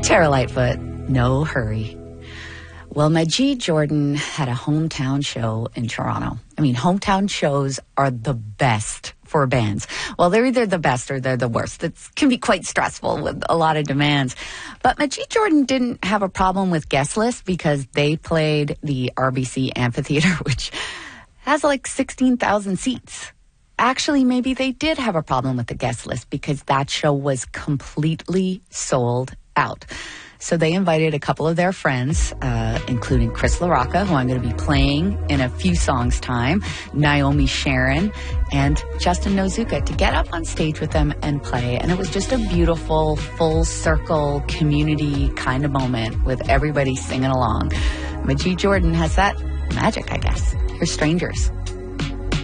Tara Lightfoot, no hurry. Well, Majid Jordan had a hometown show in Toronto. I mean, hometown shows are the best for bands. Well, they're either the best or they're the worst. It can be quite stressful with a lot of demands. But Majid Jordan didn't have a problem with guest lists because they played the RBC Amphitheatre, which has like 16,000 seats. Actually, maybe they did have a problem with the guest list because that show was completely sold out. So they invited a couple of their friends, including Chris LaRocca, who I'm going to be playing in a few songs' time, Naomi Sharon, and Justin Nozuka to get up on stage with them and play. And it was just a beautiful, full-circle, community kind of moment with everybody singing along. Majid Jordan has that magic, I guess. Here's Strangers.